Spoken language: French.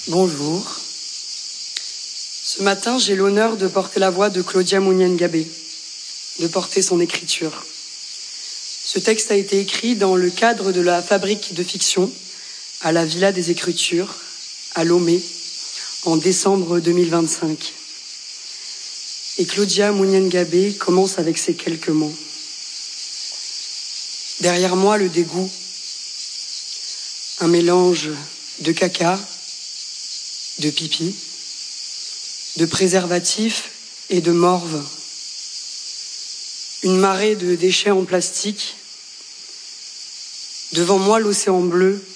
Bonjour. Ce matin, j'ai l'honneur de porter la voix de Claudia Munyan-Gabé, de porter son écriture. Ce texte a été écrit dans le cadre de la fabrique de fiction à la Villa des Écritures, à Lomé, en décembre 2025. Et Claudia Munyan-Gabé commence avec ces quelques mots. Derrière moi, le dégoût, un mélange de caca, de pipi, de préservatifs et de morve. Une marée de déchets en plastique. Devant moi, l'océan bleu,